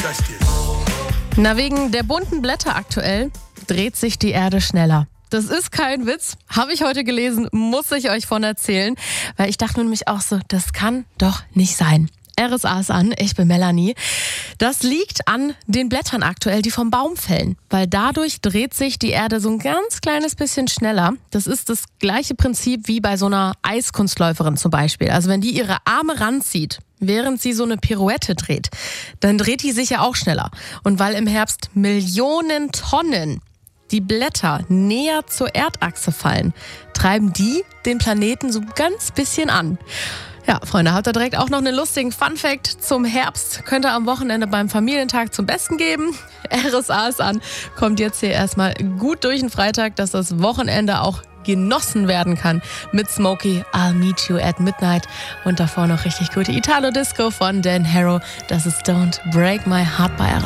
Na, wegen der bunten Blätter aktuell dreht sich die Erde schneller. Das ist kein Witz, habe ich heute gelesen, muss ich euch von erzählen, weil ich dachte nämlich auch so, das kann doch nicht sein. RSA ist an, ich bin Melanie. Das liegt an den Blättern aktuell, die vom Baum fällen, weil dadurch dreht sich die Erde so ein ganz kleines bisschen schneller. Das ist das gleiche Prinzip wie bei so einer Eiskunstläuferin zum Beispiel. Also wenn die ihre Arme ranzieht, während sie so eine Pirouette dreht, dann dreht die sich ja auch schneller. Und weil im Herbst Millionen Tonnen die Blätter näher zur Erdachse fallen, treiben die den Planeten so ganz bisschen an. Ja, Freunde, habt ihr direkt auch noch einen lustigen Funfact zum Herbst? Könnt ihr am Wochenende beim Familientag zum Besten geben. RSA ist an. Kommt jetzt hier erstmal gut durch den Freitag, dass das Wochenende auch genossen werden kann mit Smokey, I'll Meet You at Midnight. Und davor noch richtig gute Italo-Disco von Dan Harrow. Das ist Don't Break My Heart bei RSA.